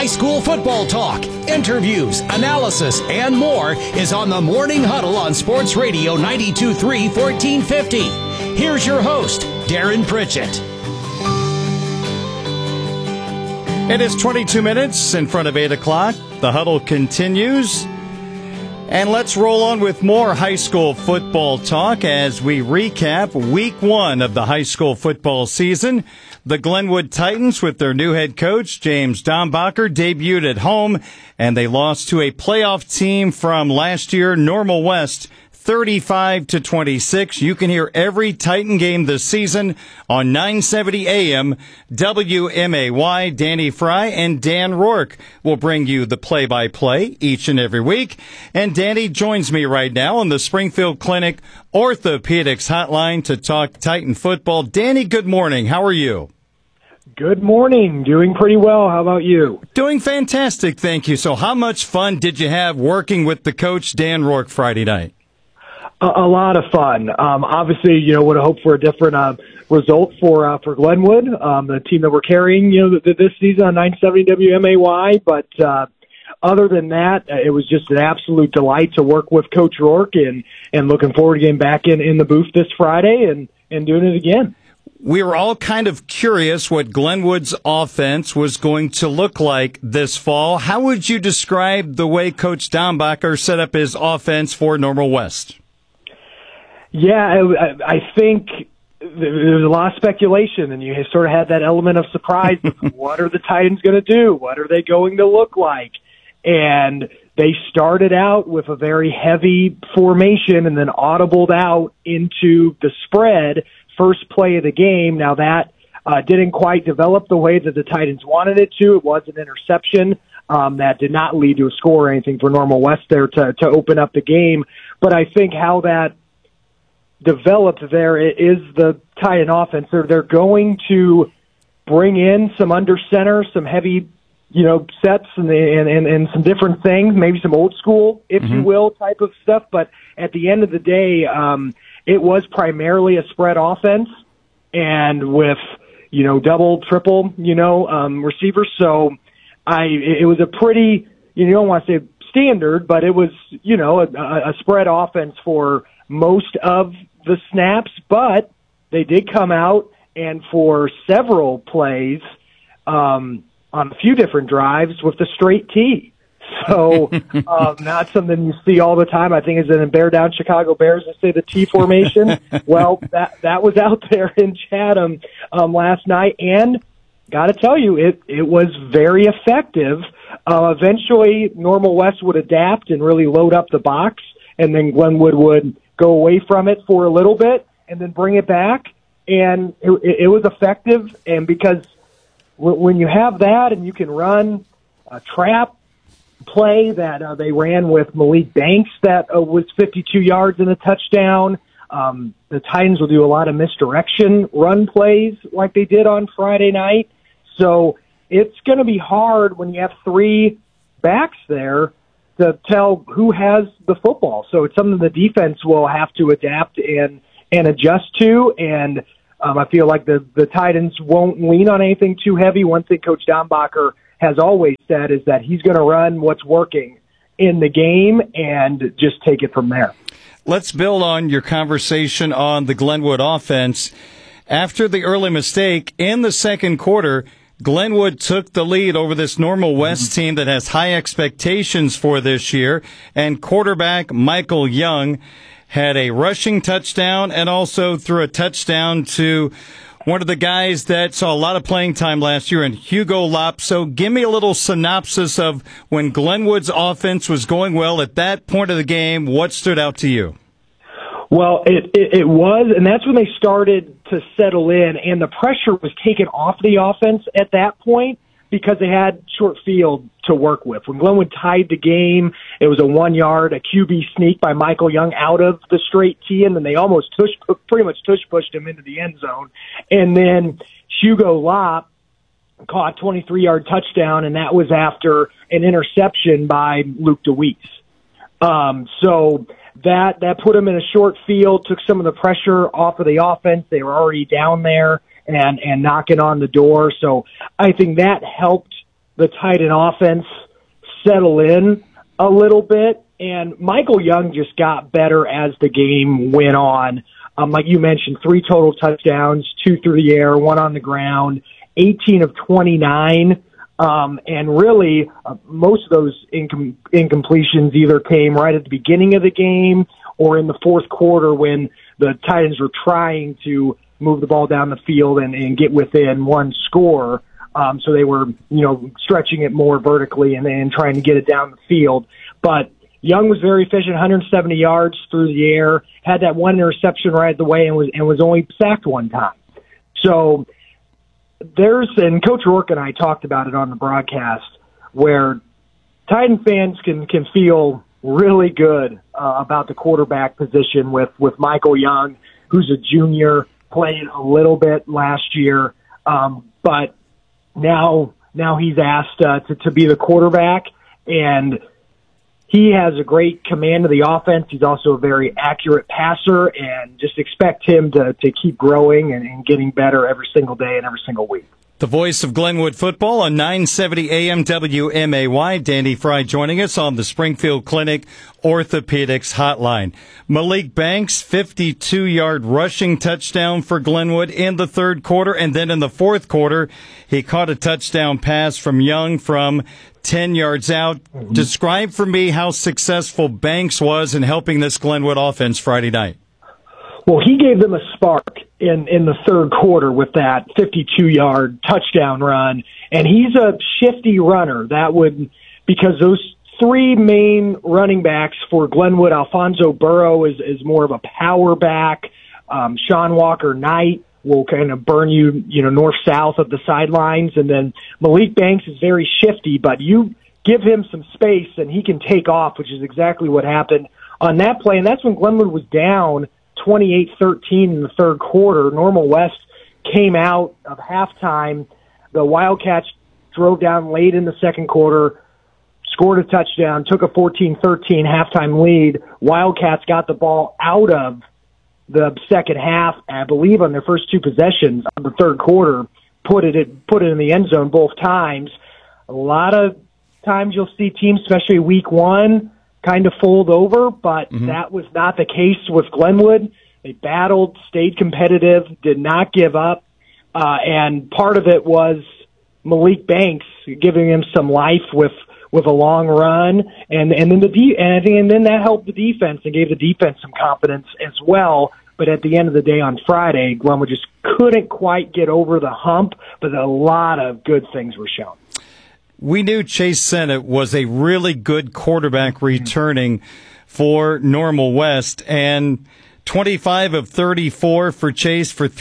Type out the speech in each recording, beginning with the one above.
High school football talk, interviews, analysis, and more is on the Morning Huddle on Sports Radio 92.3 1450. Here's your host, Darren Pritchett. It is 22 minutes in front of 8 o'clock. The Huddle continues. And let's roll on with more high school football talk as we recap week 1 of the high school football season. The Glenwood Titans, with their new head coach, James Dombacher, debuted at home, and they lost to a playoff team from last year, Normal West, 35-26. You can hear every Titan game this season on 970 AM WMAY. Danny Fry and Dan Rourke will bring you the play-by-play each and every week. And Danny joins me right now on the Springfield Clinic Orthopedics Hotline to talk Titan football. Danny, good morning. How are you? Good morning. Doing pretty well. How about you? Doing fantastic, thank you. So how much fun did you have working with the coach, Dan Rourke, Friday night? A lot of fun. Obviously, would have hoped for a different result for Glenwood, the team that we're carrying, this season on 970 WMAY. But other than that, it was just an absolute delight to work with Coach Rourke and looking forward to getting back in the booth this Friday and doing it again. We were all kind of curious what Glenwood's offense was going to look like this fall. How would you describe the way Coach Dombacher set up his offense for Normal West? Yeah, I think there's a lot of speculation, and you sort of had that element of surprise. What are the Titans going to do? What are they going to look like? And they started out with a very heavy formation and then audibled out into the spread first play of the game. Now that didn't quite develop the way that the Titans wanted it to. It was an interception that did not lead to a score or anything for Normal West there to open up the game. But I think how that developed there is the Titan offense. They're going to bring in some under center, some heavy, sets and some different things, maybe some old school, if you will, type of stuff. But at the end of the day, it was primarily a spread offense and with, double, triple, receivers. So it was a pretty, you don't want to say standard, but it was, a spread offense for most of the snaps, but they did come out and for several plays on a few different drives with the straight T. So not something you see all the time. I think it's in Bear Down Chicago Bears that say the T formation. Well, that was out there in Chatham last night, and got to tell you, it was very effective. Eventually, Normal West would adapt and really load up the box, and then Glenwood would go away from it for a little bit and then bring it back. And it was effective. And because when you have that and you can run a trap play that they ran with Malik Banks that was 52 yards and a touchdown, the Titans will do a lot of misdirection run plays like they did on Friday night. So it's going to be hard when you have three backs there to tell who has the football. So it's something the defense will have to adapt and adjust to. And I feel like the Titans won't lean on anything too heavy. One thing Coach Dombacher has always said is that he's going to run what's working in the game and just take it from there. Let's build on your conversation on the Glenwood offense. After the early mistake in the second quarter, Glenwood took the lead over this Normal West team that has high expectations for this year, and quarterback Michael Young had a rushing touchdown and also threw a touchdown to one of the guys that saw a lot of playing time last year, in Hugo Lopp. So give me a little synopsis of when Glenwood's offense was going well at that point of the game. What stood out to you? Well, it was, and that's when they started to settle in, and the pressure was taken off the offense at that point because they had short field to work with. When Glenwood tied the game, it was a 1 yard, a QB sneak by Michael Young out of the straight tee, and then they almost pretty much tush-pushed him into the end zone. And then Hugo Lopp caught a 23-yard touchdown, and that was after an interception by Luke DeWeese. So that put them in a short field, took some of the pressure off of the offense. They were already down there and knocking on the door. So I think that helped the Titan offense settle in a little bit. And Michael Young just got better as the game went on. Like you mentioned, 3 total touchdowns, 2 through the air, 1 on the ground, 18 of 29. And really, most of those incompletions either came right at the beginning of the game or in the fourth quarter when the Titans were trying to move the ball down the field and get within 1 score. So they were, stretching it more vertically and trying to get it down the field. But Young was very efficient, 170 yards through the air, had that 1 interception right away and was only sacked 1 time. So and Coach Rourke and I talked about it on the broadcast, where Titan fans can feel really good about the quarterback position with Michael Young, who's a junior, played a little bit last year, but now he's asked to be the quarterback, and he has a great command of the offense. He's also a very accurate passer, and just expect him to keep growing and getting better every single day and every single week. The voice of Glenwood football on 970 AM WMAY. Danny Fry joining us on the Springfield Clinic Orthopedics Hotline. Malik Banks, 52-yard rushing touchdown for Glenwood in the third quarter. And then in the fourth quarter, he caught a touchdown pass from Young from 10 yards out. Mm-hmm. Describe for me how successful Banks was in helping this Glenwood offense Friday night. Well, he gave them a spark in the third quarter with that 52-yard touchdown run, and he's a shifty runner. Because those 3 main running backs for Glenwood, Alfonso Burrow is more of a power back. Sean Walker Knight will kind of burn you, north-south of the sidelines, and then Malik Banks is very shifty, but you give him some space and he can take off, which is exactly what happened on that play, and that's when Glenwood was down 28-13 in the third quarter. Normal West came out of halftime. The Wildcats drove down late in the second quarter, scored a touchdown, took a 14-13 halftime lead. Wildcats got the ball out of the second half, I believe, on their first 2 possessions of the third quarter, put it in the end zone both times. A lot of times you'll see teams, especially week 1, kind of fold over, but that was not the case with Glenwood. They battled, stayed competitive, did not give up, and part of it was Malik Banks giving him some life with a long run, and then then that helped the defense and gave the defense some confidence as well. But at the end of the day on Friday, Glenwood just couldn't quite get over the hump, but a lot of good things were shown. We knew Chase Sennett was a really good quarterback returning for Normal West, and 25 of 34 for Chase for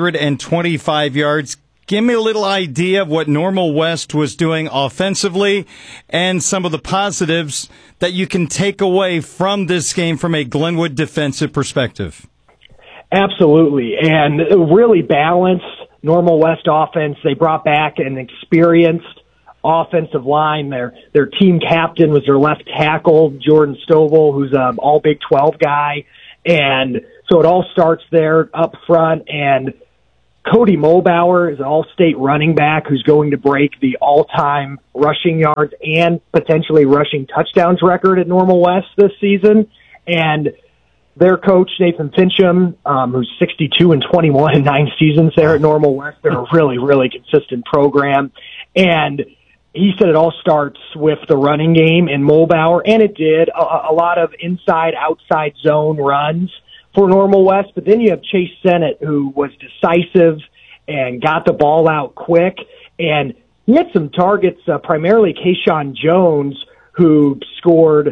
325 yards. Give me a little idea of what Normal West was doing offensively and some of the positives that you can take away from this game from a Glenwood defensive perspective. Absolutely, and really balanced Normal West offense. They brought back an experienced offensive line. Their team captain was their left tackle, Jordan Stovall, who's an all Big 12 guy. And so it all starts there up front. And Cody Mulbauer is an all-state running back who's going to break the all-time rushing yards and potentially rushing touchdowns record at Normal West this season. And their coach, Nathan Fincham, who's 62-21 in 9 seasons there at Normal West. They're a really, really consistent program. And he said it all starts with the running game in Mulbauer, and it did. A lot of inside, outside zone runs for Normal West. But then you have Chase Sennett, who was decisive and got the ball out quick. And he had some targets, primarily Kayshawn Jones, who scored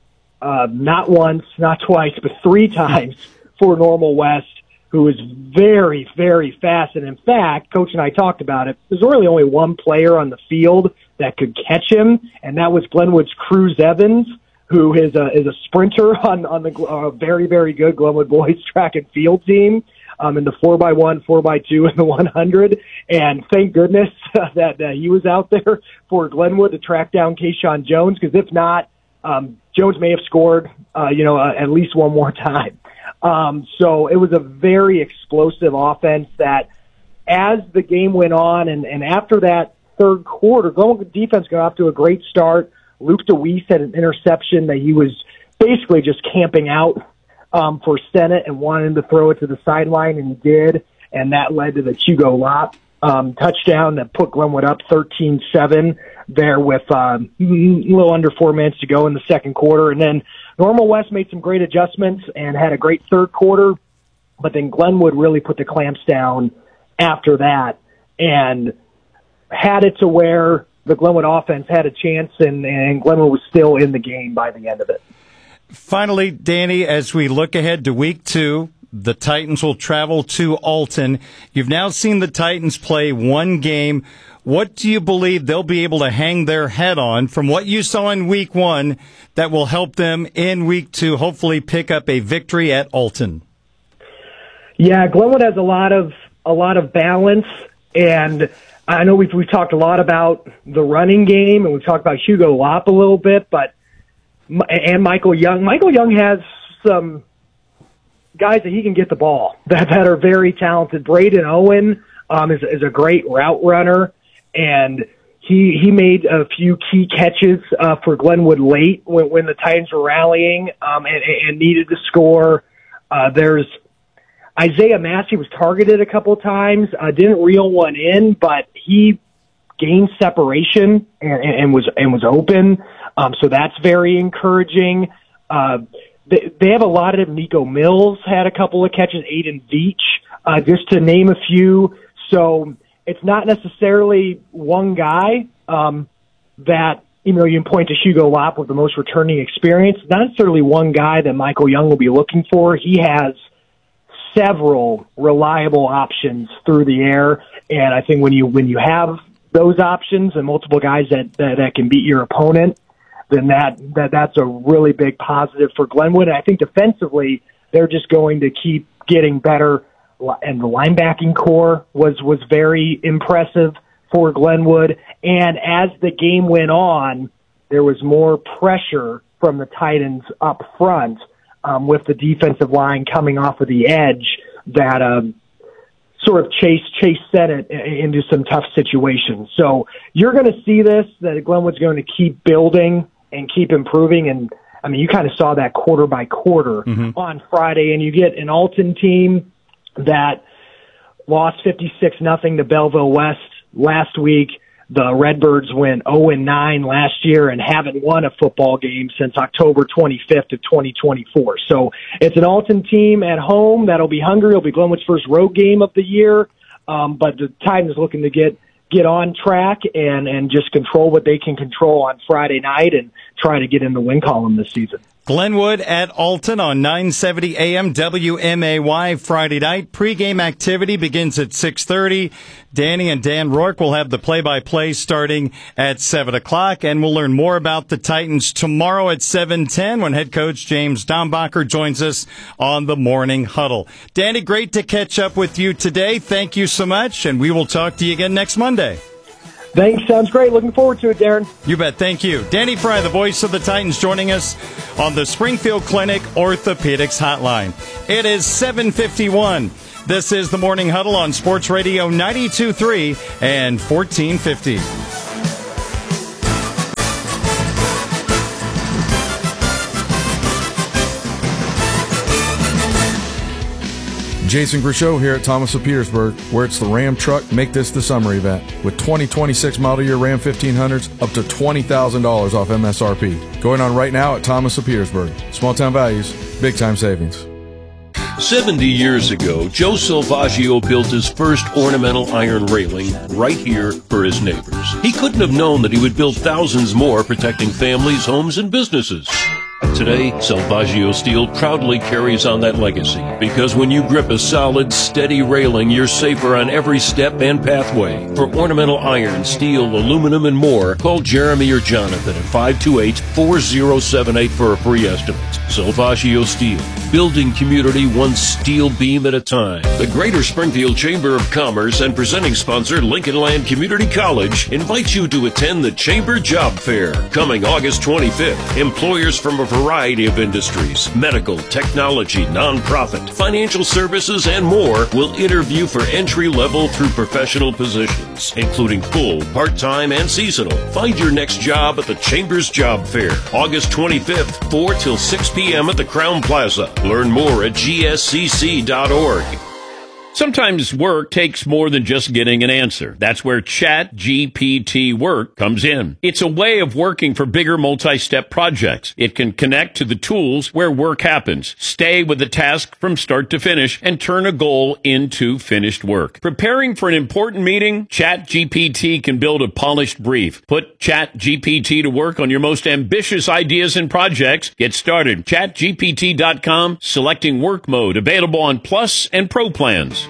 not once, not twice, but 3 times for Normal West, who is very, very fast. And in fact, Coach and I talked about it, there's really only one player on the field that could catch him, and that was Glenwood's Cruz Evans, who is a sprinter on the very, very good Glenwood boys track and field team in the 4x1, 4x2, and the 100. And thank goodness that he was out there for Glenwood to track down Kayshawn Jones, because if not, Jones may have scored, at least one more time. So it was a very explosive offense that, as the game went on, and after that third quarter, Glenwood defense got off to a great start. Luke DeWeese had an interception that he was basically just camping out for Sennett and wanted him to throw it to the sideline, and he did, and that led to the Hugo Lopp touchdown that put Glenwood up 13-7 there with a little under 4 minutes to go in the second quarter. And then Normal West made some great adjustments and had a great third quarter, but then Glenwood really put the clamps down after that and had it to where the Glenwood offense had a chance, and Glenwood was still in the game by the end of it. Finally, Danny, as we look ahead to week 2, the Titans will travel to Alton. You've now seen the Titans play one game. What do you believe they'll be able to hang their head on from what you saw in week 1 that will help them in week 2 hopefully pick up a victory at Alton? Yeah, Glenwood has a lot of balance, and I know we've talked a lot about the running game, and we've talked about Hugo Lopp a little bit, and Michael Young. Michael Young has some guys that he can get the ball that are very talented. Braden Owen is a great route runner, and he made a few key catches for Glenwood late when the Titans were rallying and needed to score. There's Isaiah Massey was targeted a couple of times, didn't reel one in, but he gained separation and was open. So that's very encouraging. They have a lot of them. Nico Mills had a couple of catches, Aiden Veach, just to name a few. So it's not necessarily one guy that, you can point to Hugo Lopp with the most returning experience. Not necessarily one guy that Michael Young will be looking for. He has several reliable options through the air, and I think when you have those options and multiple guys that can beat your opponent, then that's a really big positive for Glenwood. And I think defensively, they're just going to keep getting better, and the linebacking core was very impressive for Glenwood. And as the game went on, there was more pressure from the Titans up front, with the defensive line coming off of the edge that sort of chase Sennett into some tough situations. So you're going to see this, that Glenwood's going to keep building and keep improving. And, I mean, you kind of saw that quarter by quarter on Friday, and you get an Alton team that lost 56-0 to Belleville West last week. The Redbirds went 0-9 last year and haven't won a football game since October 25th of 2024. So it's an Alton team at home that'll be hungry. It'll be Glenwood's first road game of the year. But the Titans looking to get on track and just control what they can control on Friday night and try to get in the win column this season. Glenwood at Alton on 970 AM WMAY Friday night. Pre-game activity begins at 6:30. Danny and Dan Rourke will have the play-by-play starting at 7 o'clock, and we'll learn more about the Titans tomorrow at 7:10 when head coach James Dombacher joins us on the Morning Huddle. Danny, great to catch up with you today. Thank you so much, and we will talk to you again next Monday. Thanks. Sounds great. Looking forward to it, Darren. You bet. Thank you. Danny Fry, the voice of the Titans, joining us on the Springfield Clinic Orthopedics Hotline. It is 7:51. This is the Morning Huddle on Sports Radio 92.3 and 1450. Jason Grishow here at Thomas of Petersburg, where it's the Ram truck Make This the Summer event. With 2026 model year Ram 1500s up to $20,000 off MSRP. Going on right now at Thomas of Petersburg. Small town values, big time savings. 70 years ago, Joe Silvaggio built his first ornamental iron railing right here for his neighbors. He couldn't have known that he would build thousands more, protecting families, homes, and businesses. Today, Silvaggio Steel proudly carries on that legacy, because when you grip a solid, steady railing, you're safer on every step and pathway. For ornamental iron, steel, aluminum, and more, call Jeremy or Jonathan at 528-4078 for a free estimate. Silvaggio Steel, building community one steel beam at a time. The Greater Springfield Chamber of Commerce and presenting sponsor Lincoln Land Community College invites you to attend the Chamber Job Fair. Coming August 25th, employers from a variety of industries, medical, technology, nonprofit, financial services, and more will interview for entry-level through professional positions, including full, part-time, and seasonal. Find your next job at the Chamber's Job Fair, August 25th, 4 till 6 p.m. at the Crown Plaza. Learn more at gscc.org. Sometimes work takes more than just getting an answer. That's where ChatGPT Work comes in. It's a way of working for bigger multi-step projects. It can connect to the tools where work happens, stay with the task from start to finish, and turn a goal into finished work. Preparing for an important meeting? ChatGPT can build a polished brief. Put ChatGPT to work on your most ambitious ideas and projects. Get started. ChatGPT.com, selecting work mode, available on Plus and Pro plans.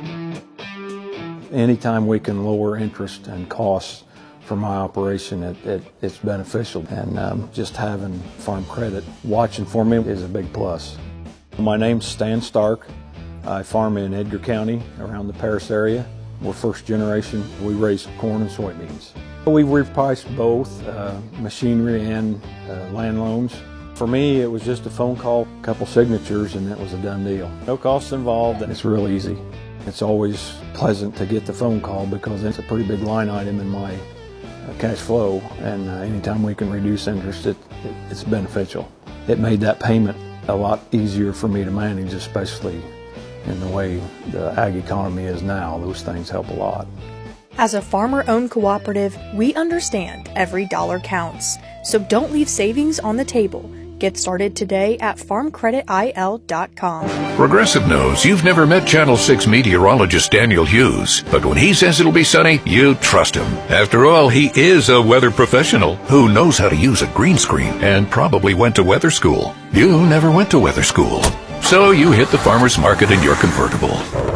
Anytime we can lower interest and costs for my operation, it's beneficial. And just having Farm Credit watching for me is a big plus. My name's Stan Stark. I farm in Edgar County around the Paris area. We're first generation. We raise corn and soybeans. We repriced both machinery and land loans. For me, it was just a phone call, a couple signatures, and that was a done deal. No costs involved, and it's real easy. It's always pleasant to get the phone call because it's a pretty big line item in my cash flow, and anytime we can reduce interest, it's beneficial. It made that payment a lot easier for me to manage, especially in the way the ag economy is now. Those things help a lot. As a farmer-owned cooperative, we understand every dollar counts, so don't leave savings on the table. Get started today at farmcreditil.com. Progressive knows you've never met Channel 6 meteorologist Daniel Hughes, but when he says it'll be sunny, you trust him. After all, he is a weather professional who knows how to use a green screen and probably went to weather school. You never went to weather school, so you hit the farmer's market in your convertible.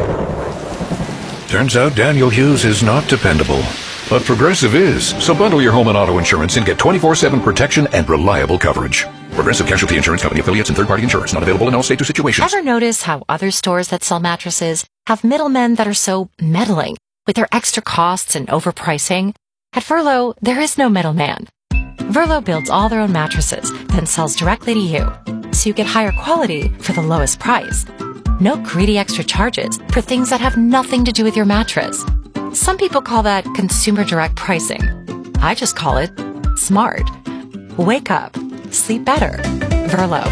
Turns out Daniel Hughes is not dependable, but Progressive is. So bundle your home and auto insurance and get 24/7 protection and reliable coverage. Progressive Casualty Insurance Company affiliates and third-party insurance. Not available in all states or situations. Ever notice how other stores that sell mattresses have middlemen that are so meddling with their extra costs and overpricing? At Verlo, there is no middleman. Verlo builds all their own mattresses, then sells directly to you, so you get higher quality for the lowest price. No greedy extra charges for things that have nothing to do with your mattress. Some people call that consumer direct pricing. I just call it smart. Wake up. Sleep better. Verlo.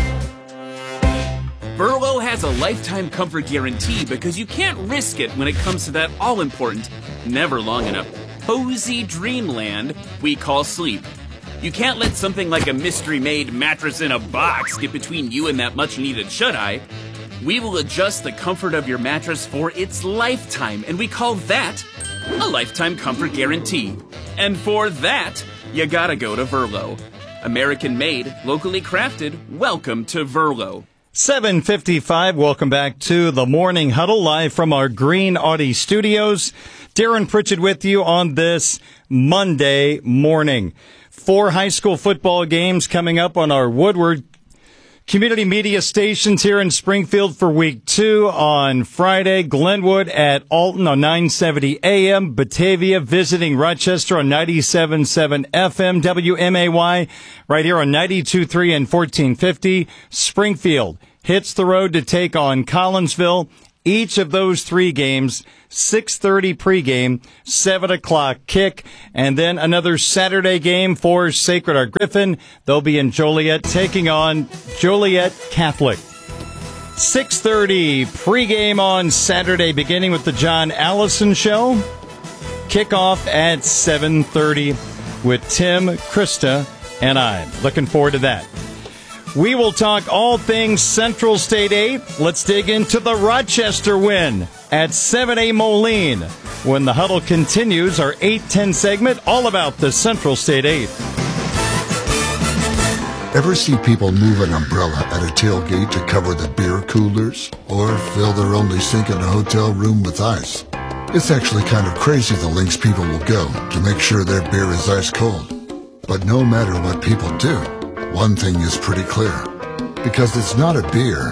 Verlo has a lifetime comfort guarantee because you can't risk it when it comes to that all-important, never long enough, cozy dreamland we call sleep. You can't let something like a mystery-made mattress in a box get between you and that much-needed shut-eye. We will adjust the comfort of your mattress for its lifetime, and we call that a lifetime comfort guarantee. And for that, you gotta go to Verlo. American-made, locally crafted. Welcome to Verlo. 7:55. Welcome back to the Morning Huddle, live from our Green Audi studios. Darren Pritchett with you on this Monday morning. 4 high school football games coming up on our Woodward community media stations here in Springfield for week 2 on Friday. Glenwood at Alton on 970 AM. Batavia visiting Rochester on 97.7 FM. WMAY right here on 92.3 and 1450. Springfield hits the road to take on Collinsville. Each of those 3 games, 6:30 pregame, 7 o'clock kick, and then another Saturday game for Sacred Heart Griffin. They'll be in Joliet taking on Joliet Catholic. 6:30 pregame on Saturday, beginning with the John Allison Show. Kickoff at 7:30 with Tim, Krista, and I. Looking forward to that. We will talk all things Central State 8. Let's dig into the Rochester win at 7A Moline when the huddle continues our 8:10 segment, all about the Central State 8. Ever see people move an umbrella at a tailgate to cover the beer coolers? Or fill their only sink in a hotel room with ice? It's actually kind of crazy the lengths people will go to make sure their beer is ice cold. But no matter what people do, one thing is pretty clear. Because it's not a beer,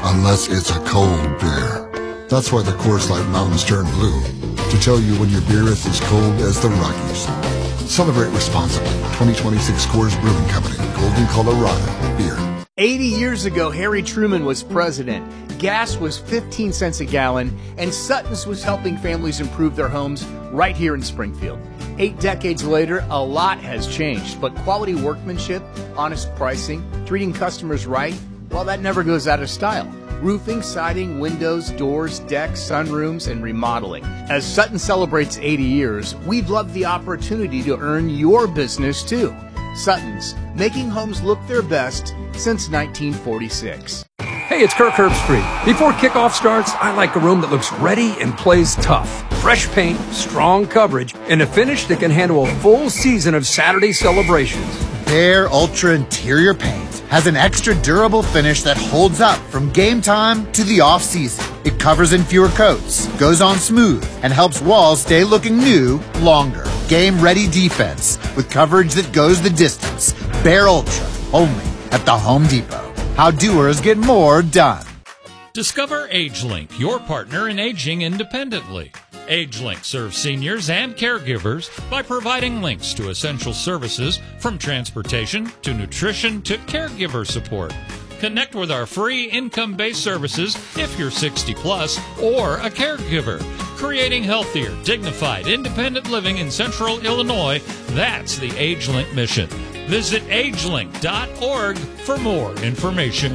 unless it's a cold beer. That's why the Coors Light Mountains turn blue, to tell you when your beer is as cold as the Rockies. Celebrate responsibly. 2026 Coors Brewing Company, Golden, Colorado. Beer. 80 years ago, Harry Truman was president. Gas was 15 cents a gallon, and Sutton's was helping families improve their homes right here in Springfield. 8 decades later, a lot has changed, but quality workmanship, honest pricing, treating customers right, well, that never goes out of style. Roofing, siding, windows, doors, decks, sunrooms, and remodeling. As Sutton celebrates 80 years, we'd love the opportunity to earn your business too. Sutton's, making homes look their best since 1946. Hey, it's Kirk Herbstreit. Before kickoff starts, I like a room that looks ready and plays tough. Fresh paint, strong coverage, and a finish that can handle a full season of Saturday celebrations. Behr Ultra Interior Paint has an extra durable finish that holds up from game time to the off-season. It covers in fewer coats, goes on smooth, and helps walls stay looking new longer. Game-ready defense with coverage that goes the distance. Behr Ultra, only at the Home Depot. How doers get more done. Discover AgeLink, your partner in aging independently. AgeLink serves seniors and caregivers by providing links to essential services from transportation to nutrition to caregiver support. Connect with our free income-based services if you're 60 plus or a caregiver. Creating healthier, dignified, independent living in Central Illinois, that's the AgeLink mission. Visit agelink.org for more information.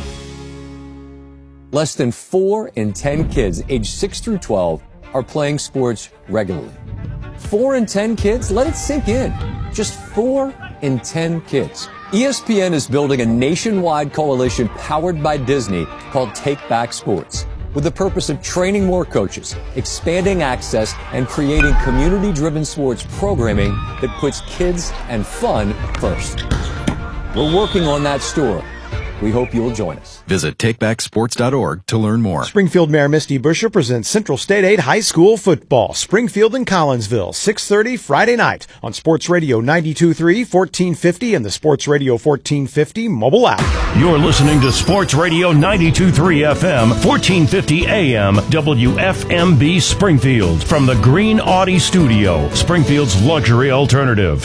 Less than 4 in 10 kids aged 6 through 12 are playing sports regularly. 4 in 10 kids? Let it sink in. Just 4 in 10 kids. ESPN is building a nationwide coalition powered by Disney called Take Back Sports, with the purpose of training more coaches, expanding access, and creating community-driven sports programming that puts kids and fun first. We're working on that story. We hope you'll join us. Visit takebacksports.org to learn more. Springfield Mayor Misty Buscher presents Central State 8 High School football. Springfield and Collinsville, 6:30 Friday night on Sports Radio 92.3, 1450, and the Sports Radio 1450 mobile app. You're listening to Sports Radio 92.3 FM, 1450 AM, WFMB Springfield. From the Green Audi Studio, Springfield's luxury alternative.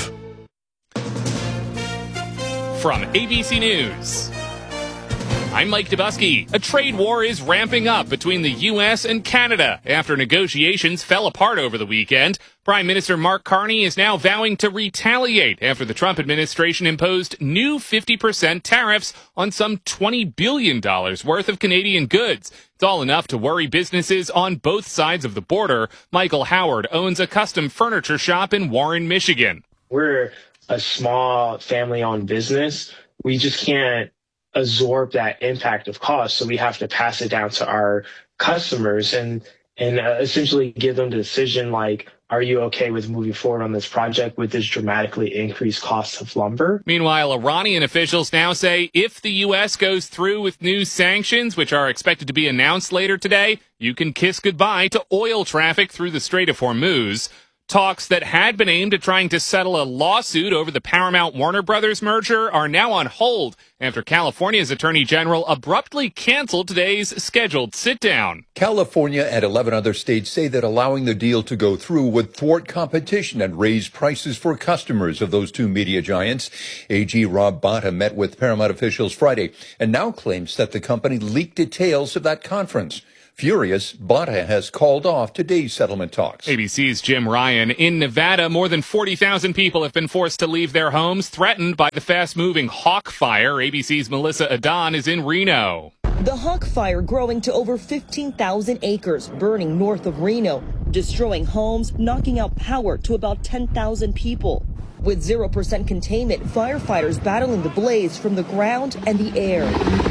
From ABC News, I'm Mike Dubusky. A trade war is ramping up between the U.S. and Canada after negotiations fell apart over the weekend. Prime Minister Mark Carney is now vowing to retaliate after the Trump administration imposed new 50% tariffs on some $20 billion worth of Canadian goods. It's all enough to worry businesses on both sides of the border. Michael Howard owns a custom furniture shop in Warren, Michigan. We're a small family-owned business. We just can't absorb that impact of cost, so we have to pass it down to our customers and essentially give them the decision, like, are you okay with moving forward on this project with this dramatically increased cost of lumber? Meanwhile, Iranian officials now say if the U.S. goes through with new sanctions, which are expected to be announced later today, you can kiss goodbye to oil traffic through the Strait of Hormuz. Talks that had been aimed at trying to settle a lawsuit over the Paramount-Warner Brothers merger are now on hold after California's Attorney General abruptly canceled today's scheduled sit-down. California and 11 other states say that allowing the deal to go through would thwart competition and raise prices for customers of those two media giants. AG Rob Bonta met with Paramount officials Friday and now claims that the company leaked details of that conference. Furious, Bonta has called off today's settlement talks. ABC's Jim Ryan. In Nevada, more than 40,000 people have been forced to leave their homes, threatened by the fast-moving Hawk Fire. ABC's Melissa Adon is in Reno. The Hawk Fire growing to over 15,000 acres, burning north of Reno, destroying homes, knocking out power to about 10,000 people. With 0% containment, firefighters battling the blaze from the ground and the air.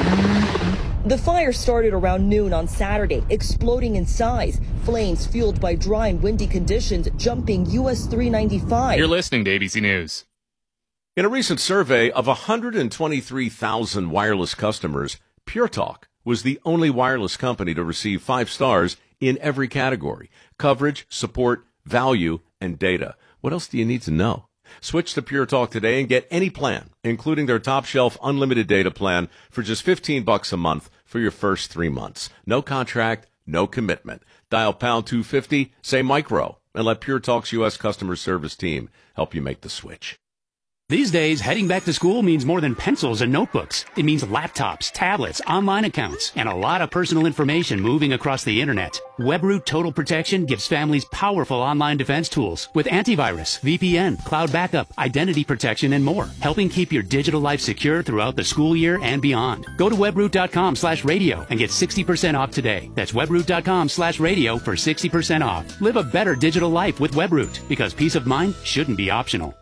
The fire started around noon on Saturday, exploding in size. Flames fueled by dry and windy conditions jumping US 395. You're listening to ABC News. In a recent survey of 123,000 wireless customers, Pure Talk was the only wireless company to receive 5 stars in every category: coverage, support, value, and data. What else do you need to know? Switch to Pure Talk today and get any plan, including their top shelf unlimited data plan for just $15 a month for your first 3 months. No contract, no commitment. Dial pound 250, say micro, and let Pure Talk's U.S. customer service team help you make the switch. These days, heading back to school means more than pencils and notebooks. It means laptops, tablets, online accounts, and a lot of personal information moving across the internet. WebRoot Total Protection gives families powerful online defense tools with antivirus, VPN, cloud backup, identity protection, and more, helping keep your digital life secure throughout the school year and beyond. Go to webroot.com/radio and get 60% off today. That's webroot.com/radio for 60% off. Live a better digital life with WebRoot, because peace of mind shouldn't be optional.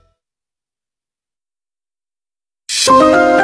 From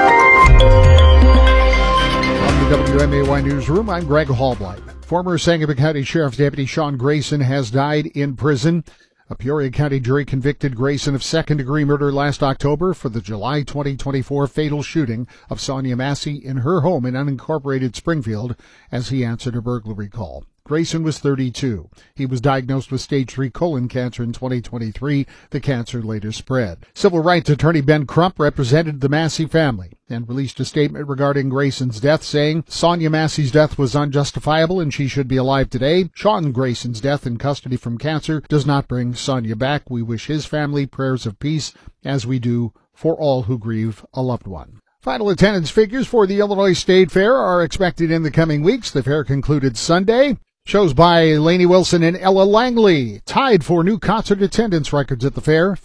the WMAY Newsroom, I'm Greg Hallblight. Former Sangamon County Sheriff's Deputy Sean Grayson has died in prison. A Peoria County jury convicted Grayson of second-degree murder last October for the July 2024 fatal shooting of Sonia Massey in her home in unincorporated Springfield as he answered a burglary call. Grayson was 32. He was diagnosed with stage 3 colon cancer in 2023. The cancer later spread. Civil rights attorney Ben Crump represented the Massey family and released a statement regarding Grayson's death, saying Sonia Massey's death was unjustifiable and she should be alive today. Sean Grayson's death in custody from cancer does not bring Sonia back. We wish his family prayers of peace, as we do for all who grieve a loved one. Final attendance figures for the Illinois State Fair are expected in the coming weeks. The fair concluded Sunday. Shows by Lainey Wilson and Ella Langley tied for new concert attendance records at the fair,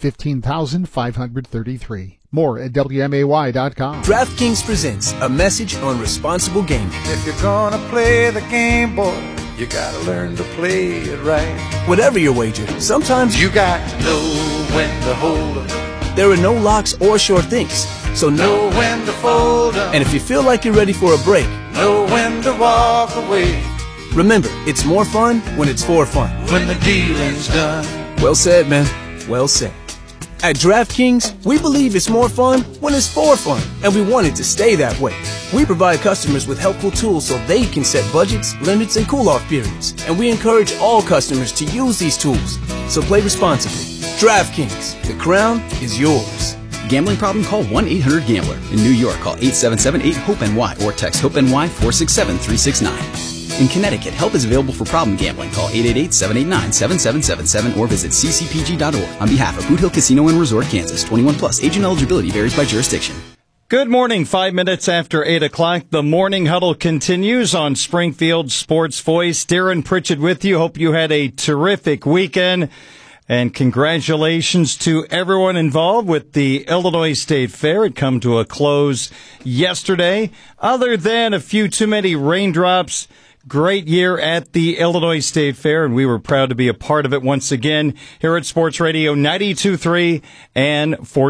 15,533. More at WMAY.com. DraftKings presents a message on responsible gaming. If you're gonna play the game, boy, you gotta learn to play it right. Whatever your wager, sometimes you got to know when to hold 'em. There are no locks or sure things, so know when to fold 'em. And if you feel like you're ready for a break, know when to walk away. Remember, it's more fun when it's for fun. When the dealing's done. Well said, man. Well said. At DraftKings, we believe it's more fun when it's for fun, and we want it to stay that way. We provide customers with helpful tools so they can set budgets, limits, and cool-off periods. And we encourage all customers to use these tools. So play responsibly. DraftKings, the crown is yours. Gambling problem? Call 1-800-GAMBLER. In New York, call 877-8-HOPE-NY or text HOPE-NY 467-369. In Connecticut, help is available for problem gambling. Call 888-789-7777 or visit ccpg.org. On behalf of Boot Hill Casino and Resort, Kansas, 21 plus. Agent eligibility varies by jurisdiction. Good morning. 5 minutes after 8 o'clock. The Morning Huddle continues on Springfield Sports Voice. Darren Pritchett with you. Hope you had a terrific weekend. And congratulations to everyone involved with the Illinois State Fair. It come to a close yesterday. Other than a few too many raindrops, great year at the Illinois State Fair, and we were proud to be a part of it once again here at Sports Radio 92.3 and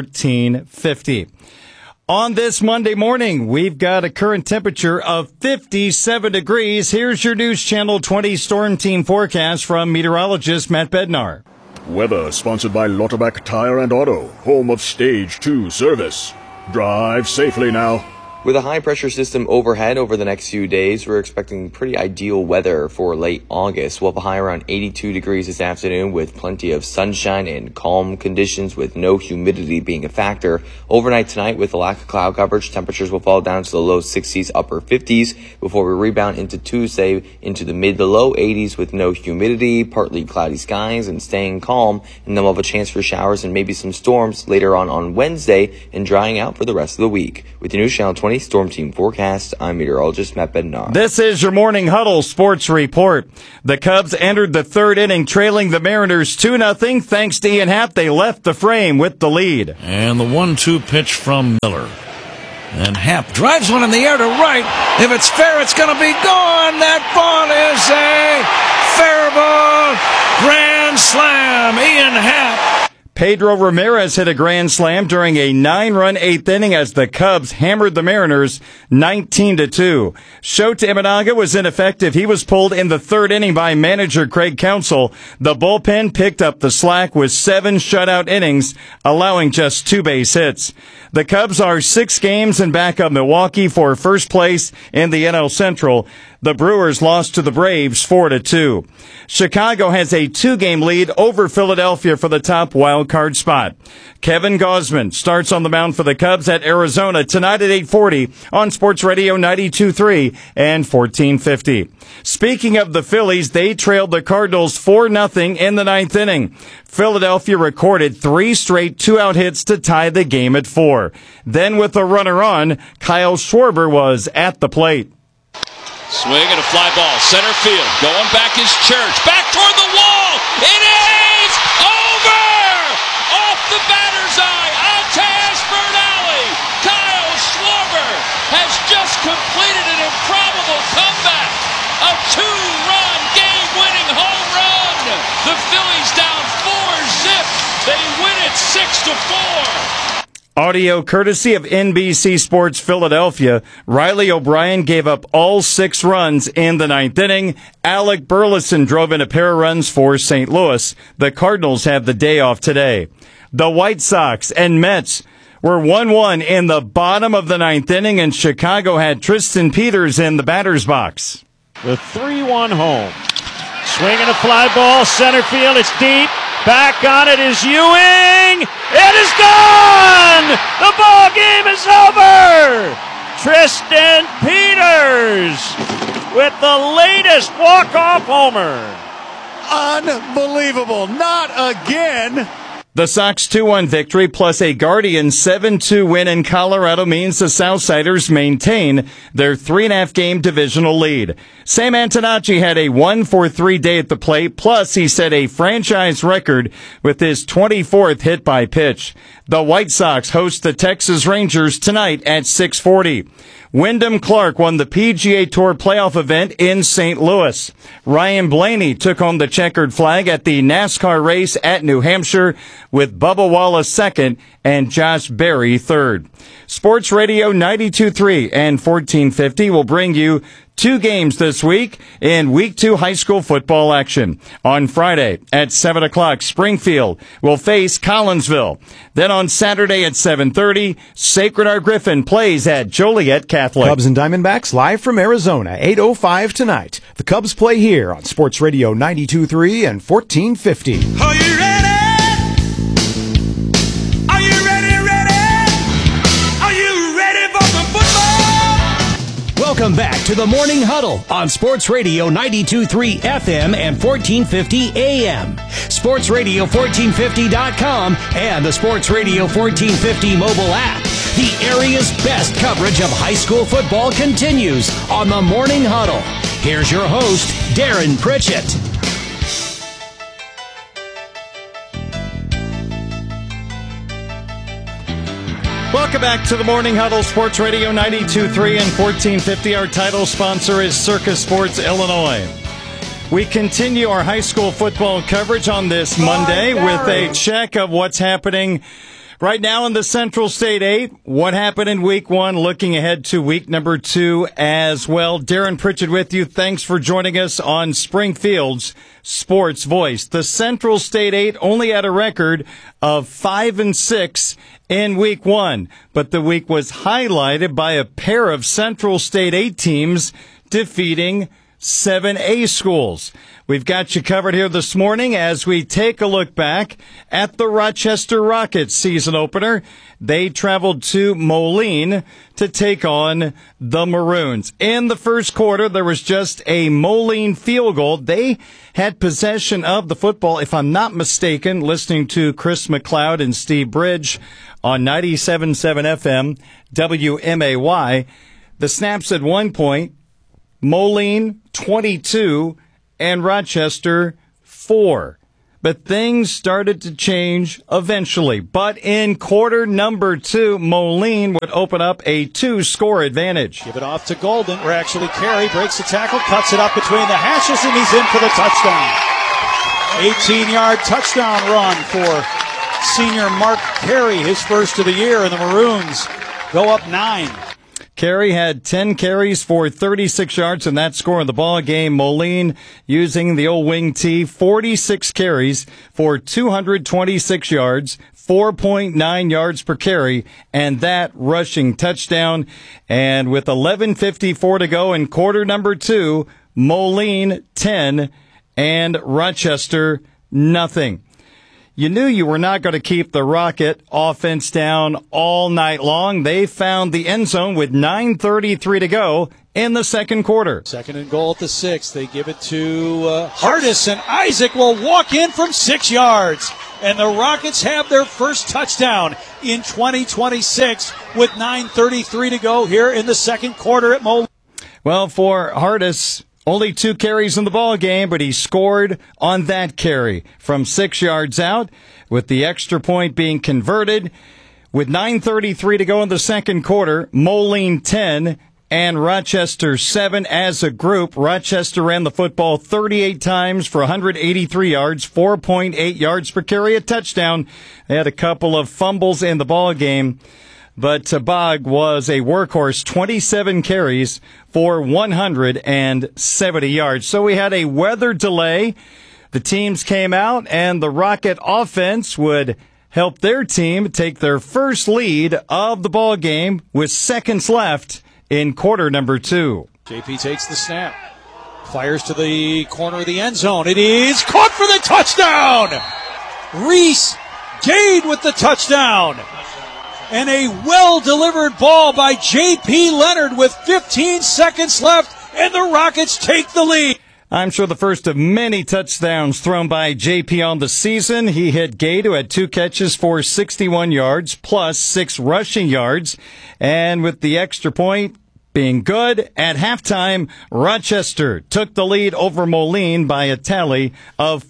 1450. On this Monday morning, we've got a current temperature of 57 degrees. Here's your News Channel 20 Storm Team forecast from meteorologist Matt Bednar. Weather sponsored by Lauterbach Tire and Auto, home of Stage 2 service. Drive safely now. With a high-pressure system overhead over the next few days, we're expecting pretty ideal weather for late August. We'll have a high around 82 degrees this afternoon with plenty of sunshine and calm conditions with no humidity being a factor. Overnight tonight, with a lack of cloud coverage, temperatures will fall down to the low 60s, upper 50s before we rebound into Tuesday into the mid to low 80s with no humidity, partly cloudy skies, and staying calm. And then we'll have a chance for showers and maybe some storms later on Wednesday and drying out for the rest of the week. With the News Channel 20 Storm Team forecast, I'm meteorologist Matt Bednar. This is your Morning Huddle Sports Report. The Cubs entered the third inning trailing the Mariners 2-0. Thanks to Ian Happ, they left the frame with the lead. And the 1-2 pitch from Miller. And Happ drives one in the air to right. If it's fair, it's going to be gone. That ball is a fair ball. Grand slam. Ian Happ. Pedro Ramirez hit a grand slam during a 9-run eighth inning as the Cubs hammered the Mariners 19-2. Shota Imanaga was ineffective. He was pulled in the third inning by manager Craig Counsell. The bullpen picked up the slack with 7 shutout innings, allowing just 2 base hits. The Cubs are 6 games in back of Milwaukee for first place in the NL Central. The Brewers lost to the Braves 4-2. Chicago has a 2-game lead over Philadelphia for the top wild card spot. Kevin Gausman starts on the mound for the Cubs at Arizona tonight at 8:40 on Sports Radio 92.3 and 1450. Speaking of the Phillies, they trailed the Cardinals 4-0 in the ninth inning. Philadelphia recorded 3 straight 2-out hits to tie the game at 4. Then with a runner on, Kyle Schwarber was at the plate. Swing and a fly ball, center field. Going back is Church. Back toward the wall. It is over! Off the batter's eye, onto Ashburn Alley. Kyle Schwarber has just completed an improbable comeback. A 2-run game-winning home run. The Phillies down 4-zip. They win it 6-4. Audio courtesy of NBC Sports Philadelphia. Riley O'Brien gave up all 6 runs in the ninth inning. Alec Burleson drove in a pair of runs for St. Louis. The Cardinals have the day off today. The White Sox and Mets were 1-1 in the bottom of the ninth inning, and Chicago had Tristan Peters in the batter's box. The 3-1 home. Swing and a fly ball, center field, it's deep. Back on it is Ewing. It is gone! The ball game is over! Tristan Peters with the latest walk-off homer. Unbelievable. Not again. The Sox 2-1 victory plus a Guardians 7-2 win in Colorado means the Southsiders maintain their 3.5-game divisional lead. Sam Antonacci had a 1-for-3 day at the plate, plus he set a franchise record with his 24th hit by pitch. The White Sox host the Texas Rangers tonight at 6:40. Wyndham Clark won the PGA Tour playoff event in St. Louis. Ryan Blaney took home the checkered flag at the NASCAR race at New Hampshire with Bubba Wallace second and Josh Berry third. Sports Radio 92.3 and 1450 will bring you 2 games this week in Week 2 high school football action. On Friday at 7 o'clock, Springfield will face Collinsville. Then on Saturday at 7:30, Sacred Heart Griffin plays at Joliet Catholic. Cubs and Diamondbacks live from Arizona, 8:05 tonight. The Cubs play here on Sports Radio 92.3 and 1450. Are you ready? Are you ready? Are you ready for some football? Welcome back to the Morning Huddle on Sports Radio 92.3 FM and 1450 AM. SportsRadio1450.com and the Sports Radio 1450 mobile app. The area's best coverage of high school football continues on the Morning Huddle. Here's your host, Darren Pritchett. Welcome back to the Morning Huddle, Sports Radio 92.3 and 1450. Our title sponsor is Circus Sports Illinois. We continue our high school football coverage on this Monday with a check of what's happening right now in the Central State 8, what happened in Week 1, looking ahead to Week number 2 as well. Darren Pritchett with you. Thanks for joining us on Springfield's Sports Voice. The Central State 8 only had a record of 5-6 in Week 1, but the week was highlighted by a pair of Central State 8 teams defeating 7A schools. We've got you covered here this morning as we take a look back at the Rochester Rockets season opener. They traveled to Moline to take on the Maroons. In the first quarter, there was just a Moline field goal. They had possession of the football, if I'm not mistaken, listening to Chris McLeod and Steve Bridge on 97.7 FM WMAY. The snaps at one point, Moline 22 and Rochester 4. But things started to change eventually. But in quarter number 2, Moline would open up a 2-score advantage. Give it off to Golden, where actually Carey breaks the tackle, cuts it up between the hashes, and he's in for the touchdown. 18-yard touchdown run for senior Mark Carey, his first of the year, and the Maroons go up 9. Carey had 10 carries for 36 yards in that score in the ball game. Moline using the old wing T, 46 carries for 226 yards, 4.9 yards per carry, and that rushing touchdown. And with 11:54 to go in quarter number 2, Moline 10 and Rochester nothing. You knew you were not going to keep the Rocket offense down all night long. They found the end zone with 9:33 to go in the second quarter. Second and goal at the 6. They give it to Hardis, and Isaac will walk in from 6 yards. And the Rockets have their first touchdown in 2026 with 9:33 to go here in the second quarter at Moline. Well, for Hardis, only 2 carries in the ball game, but he scored on that carry from 6 yards out, with the extra point being converted. With 9:33 to go in the second quarter, Moline 10 and Rochester 7 as a group. Rochester ran the football 38 times for 183 yards, 4.8 yards per carry, a touchdown. They had a couple of fumbles in the ball game, but Tabag was a workhorse, 27 carries for 170 yards. So we had a weather delay. The teams came out, and the Rocket offense would help their team take their first lead of the ball game with seconds left in quarter number 2. JP takes the snap, fires to the corner of the end zone. It is caught for the touchdown. Reese Gade with the touchdown. And a well-delivered ball by J.P. Leonard with 15 seconds left, and the Rockets take the lead. I'm sure the first of many touchdowns thrown by J.P. on the season. He hit Gade, who had 2 catches for 61 yards, plus 6 rushing yards. And with the extra point being good, at halftime, Rochester took the lead over Moline by a tally of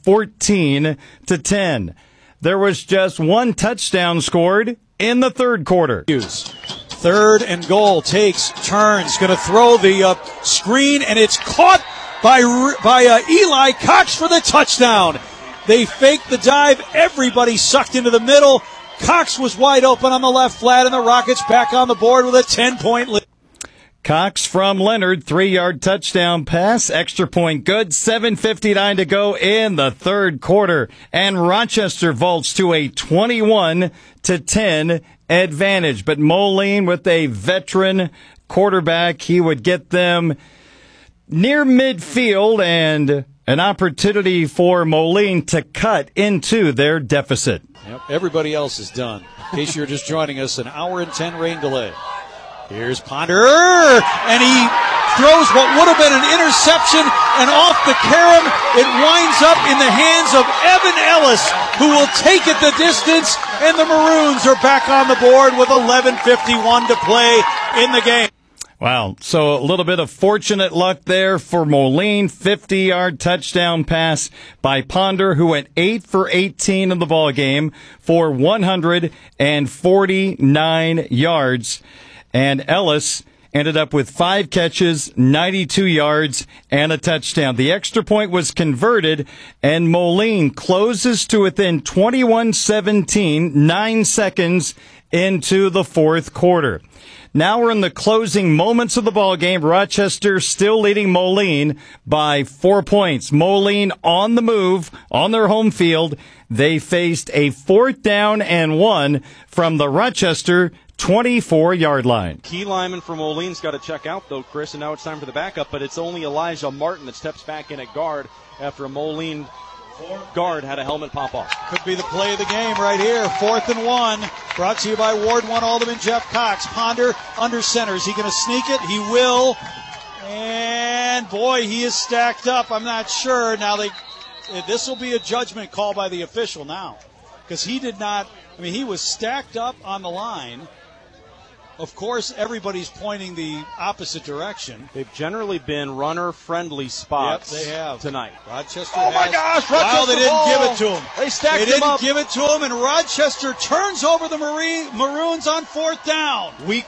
14-10. There was just 1 touchdown scored in the third quarter. Third and goal, turns, going to throw the screen, and it's caught by Eli Cox for the touchdown. They faked the dive. Everybody sucked into the middle. Cox was wide open on the left flat, and the Rockets back on the board with a 10-point lead. Cox from Leonard, 3-yard touchdown pass, extra point good, 7:59 to go in the third quarter, and Rochester vaults to a 21-10 advantage. But Moline, with a veteran quarterback, he would get them near midfield and an opportunity for Moline to cut into their deficit. Yep, everybody else is done. In case you're just joining us, an hour and 10 rain delay. Here's Ponder, and he throws what would have been an interception, and off the carom, it winds up in the hands of Evan Ellis, who will take it the distance, and the Maroons are back on the board with 11:51 to play in the game. Wow, so a little bit of fortunate luck there for Moline. 50-yard touchdown pass by Ponder, who went 8 for 18 in the ball game for 149 yards. And Ellis ended up with 5 catches, 92 yards, and a touchdown. The extra point was converted, and Moline closes to within 21-17, 9 seconds into the fourth quarter. Now we're in the closing moments of the ball game. Rochester still leading Moline by 4 points. Moline on the move on their home field. They faced a 4th down and 1 from the Rochester 24-yard line. Key lineman for Moline's got to check out, though, Chris, and now it's time for the backup, but it's only Elijah Martin that steps back in at guard after a Moline guard had a helmet pop off. Could be the play of the game right here. 4th and 1. Brought to you by Ward 1 Alderman Jeff Cox. Ponder under center. Is he going to sneak it? He will. And, boy, he is stacked up. I'm not sure. Now, this will be a judgment call by the official now. Because he did not, he was stacked up on the line. Of course, everybody's pointing the opposite direction. They've generally been runner-friendly spots. Yep, they have tonight. Rochester my gosh, Rochester wow, they didn't give it to him. They stacked They him didn't up. give it to him, and Rochester turns over the Maroons on 4th down. Weak